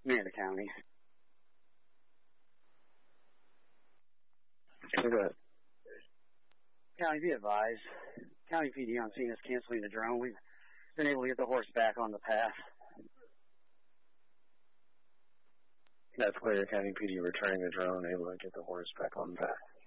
Amanda County. Good. County, be advised. County PD on scene is canceling the drone. We've been able to get the horse back on the path. That's clear. County PD returning the drone, able to get the horse back on the path.